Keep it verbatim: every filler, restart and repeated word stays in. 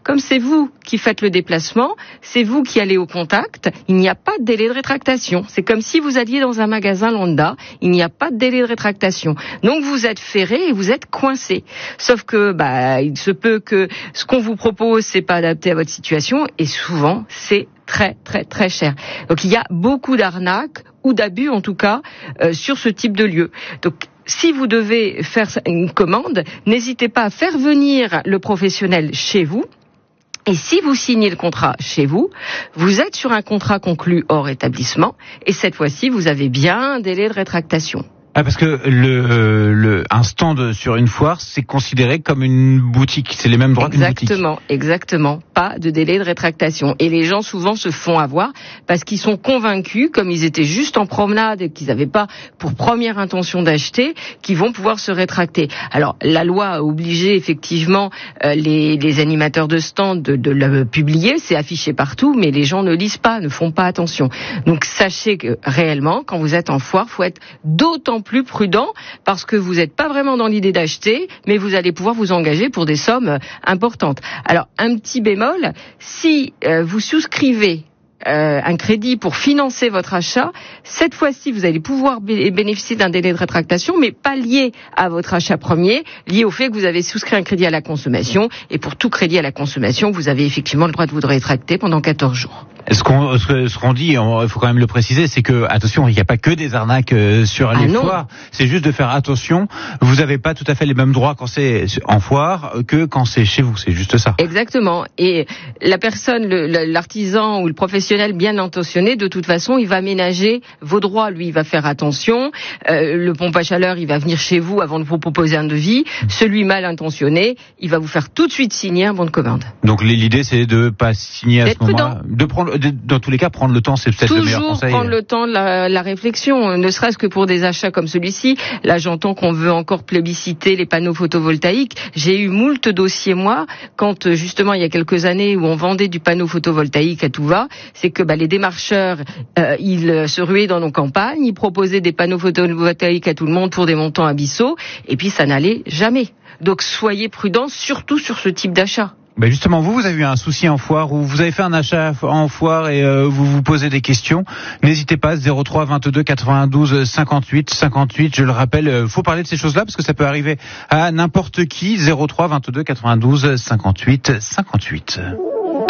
comme c'est vous qui faites le déplacement, c'est vous qui allez au contact, il n'y a pas de délai de rétractation. C'est comme si vous alliez dans un magasin lambda, il n'y a pas de délai de rétractation. Donc vous êtes ferré et vous êtes coincé. Sauf que bah il se peut que ce qu'on vous propose c'est pas adapté à votre situation et souvent c'est très très très cher. Donc il y a beaucoup d'arnaques ou d'abus en tout cas euh, sur ce type de lieu. Donc si vous devez faire une commande, n'hésitez pas à faire venir le professionnel chez vous. Et si vous signez le contrat chez vous, vous êtes sur un contrat conclu hors établissement et cette fois-ci vous avez bien un délai de rétractation. Ah, parce que le, le, un stand sur une foire, c'est considéré comme une boutique. C'est les mêmes droits qu'une boutique. Exactement, exactement. Pas de délai de rétractation. Et les gens souvent se font avoir parce qu'ils sont convaincus, comme ils étaient juste en promenade et qu'ils n'avaient pas pour première intention d'acheter, qu'ils vont pouvoir se rétracter. Alors, la loi a obligé effectivement euh, les, les animateurs de stand de, de le publier. C'est affiché partout, mais les gens ne lisent pas, ne font pas attention. Donc, sachez que réellement, quand vous êtes en foire, faut être d'autant plus prudent parce que vous n'êtes pas vraiment dans l'idée d'acheter, mais vous allez pouvoir vous engager pour des sommes importantes. Alors, un petit bémol, si euh, vous souscrivez Euh, un crédit pour financer votre achat, cette fois-ci, vous allez pouvoir bé- bénéficier d'un délai de rétractation, mais pas lié à votre achat premier, lié au fait que vous avez souscrit un crédit à la consommation, et pour tout crédit à la consommation, vous avez effectivement le droit de vous rétracter pendant quatorze jours. Ce qu'on, ce qu'on dit, il faut quand même le préciser, c'est que, attention, il n'y a pas que des arnaques euh, sur Ah les non. foires. C'est juste de faire attention. Vous n'avez pas tout à fait les mêmes droits quand c'est en foire que quand c'est chez vous. C'est juste ça. Exactement. Et la personne, le, l'artisan ou le professionnel bien intentionné, de toute façon, il va ménager vos droits. Lui, il va faire attention. Euh, le pompe à chaleur, il va venir chez vous avant de vous proposer un devis. Celui mal intentionné, il va vous faire tout de suite signer un bon de commande. Donc l'idée, c'est de pas signer à D'être ce moment-là. prudent. De prendre, de, dans tous les cas, prendre le temps, c'est peut-être Toujours le meilleur conseil. prendre le temps de la, la réflexion, ne serait-ce que pour des achats comme celui-ci. Là, j'entends qu'on veut encore plébisciter les panneaux photovoltaïques. J'ai eu moult dossiers, moi, quand justement, il y a quelques années, où on vendait du panneau photovoltaïque à tout va, c'est que bah, les démarcheurs, euh, ils se ruaient dans nos campagnes, ils proposaient des panneaux photovoltaïques à tout le monde pour des montants abyssaux, et puis ça n'allait jamais. Donc soyez prudents, surtout sur ce type d'achat. Ben justement, vous, vous avez eu un souci en foire ou vous avez fait un achat en foire et euh, vous vous posez des questions. N'hésitez pas, zéro trois vingt-deux quatre-vingt-douze cinquante-huit cinquante-huit. Je le rappelle, euh, faut parler de ces choses-là parce que ça peut arriver à n'importe qui. zéro trois vingt-deux quatre-vingt-douze cinquante-huit cinquante-huit.